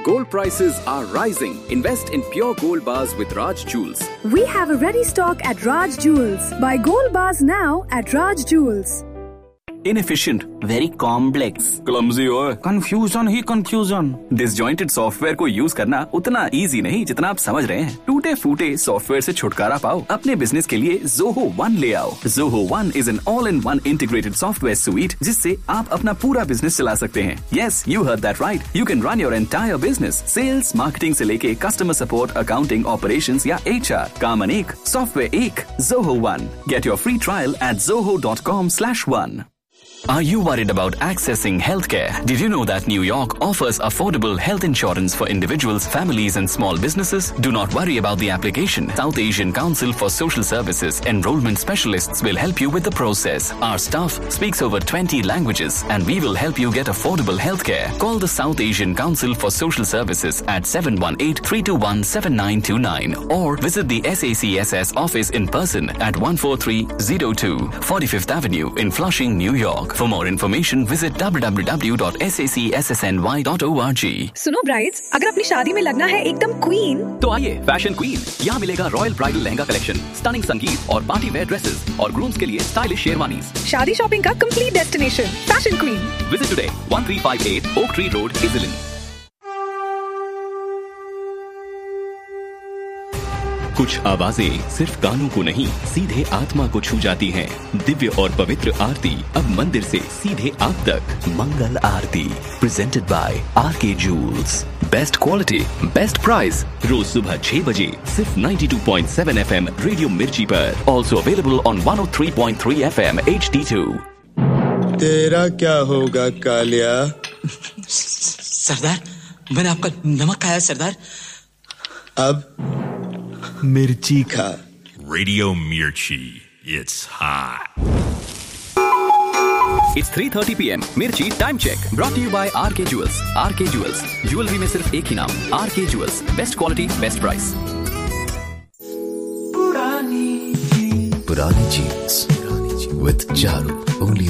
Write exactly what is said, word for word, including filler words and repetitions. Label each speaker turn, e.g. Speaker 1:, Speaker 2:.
Speaker 1: Gold prices are rising. Invest in pure gold bars with Raj Jewels.
Speaker 2: We have a ready stock at Raj Jewels. Buy gold bars now at Raj Jewels.
Speaker 1: Inefficient,
Speaker 3: very complex,
Speaker 1: clumsy और
Speaker 3: confusion ही confusion.
Speaker 1: Disjointed software को use करना उतना easy नहीं जितना आप समझ रहे हैं. टूटे फूटे सॉफ्टवेयर से छुटकारा पाओ. अपने बिजनेस के लिए Zoho One ले आओ. Zoho One is an all-in-one integrated software suite जिससे आप अपना पूरा बिजनेस चला सकते हैं. Yes, you heard that right. You can run your entire business, sales, marketing से लेके customer support, accounting, operations या H R. काम अनेक, सॉफ्टवेयर एक. Zoho One. Get your free trial at zoho dot com slash one. Are you worried about accessing healthcare? Did you know that New York offers affordable health insurance for individuals, families and small businesses? Do not worry about the application. South Asian Council for Social Services enrollment specialists will help you with the process. Our staff speaks over twenty languages and we will help you get affordable healthcare. Call the South Asian Council for Social Services at seven one eight, three two one, seven nine two nine or visit the S A C S S office in person at one four three zero two forty-fifth Avenue in Flushing, New York. For more information, visit w w w dot s a c s s n y dot org.
Speaker 2: सुनो brides, अगर अपनी शादी में लगना है एकदम queen,
Speaker 1: तो आइए फैशन क्वीन. यहाँ मिलेगा royal bridal lehenga collection, stunning संगीत और पार्टी वेयर ड्रेसेस और ग्रूम्स के लिए स्टाइलिश शेरवानीज.
Speaker 2: शादी शॉपिंग का complete destination, fashion queen.
Speaker 1: Visit today one three five eight Oak Tree Road, Islin.
Speaker 4: कुछ आवाजें सिर्फ कानों को नहीं सीधे आत्मा को छू जाती हैं. दिव्य और पवित्र आरती अब मंदिर से सीधे आप तक. मंगल आरती प्रेजेंटेड बाय आर के joules. Best quality, best price. रोज सुबह छह बजे सिर्फ ninety-two point seven F M radio मिर्ची पर. Also available on one oh three point three F M H D two.
Speaker 5: तेरा क्या होगा कालिया?
Speaker 6: सरदार, मैंने आपका नमक खाया सरदार.
Speaker 5: अब मिर्ची खा.
Speaker 7: Radio Mirchi. It's hot.
Speaker 1: It's three thirty p m Mirchi time check. Brought to you by R K Jewels. R K Jewels. Jewelry में सिर्फ एक ही नाम. R K Jewels. Best quality, best price.
Speaker 8: पुरानी जीन्स with Charu. Only